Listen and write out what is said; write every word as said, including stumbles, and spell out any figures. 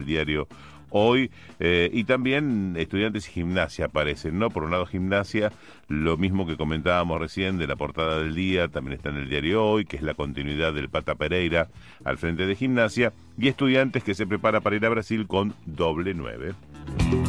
diario Hoy, eh, y también Estudiantes y Gimnasia aparecen, ¿no? Por un lado Gimnasia, lo mismo que comentábamos recién de la portada del día, también está en el diario Hoy, que es la continuidad del Pata Pereira al frente de Gimnasia, y Estudiantes que se prepara para ir a Brasil con doble nueve.